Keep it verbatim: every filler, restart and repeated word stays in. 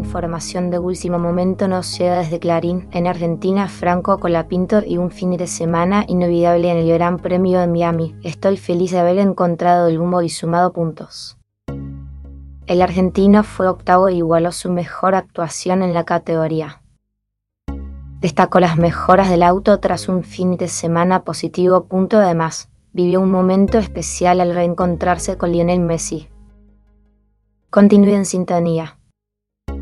información de último momento nos llega desde Clarín. En Argentina, Franco Colapinto y un fin de semana inolvidable en el Gran Premio de Miami. Estoy feliz de haber encontrado el rumbo y sumado puntos. El argentino fue octavo e igualó su mejor actuación en la categoría. Destacó las mejoras del auto tras un fin de semana positivo. Además, vivió un momento especial al reencontrarse con Lionel Messi. Continúe en sintonía.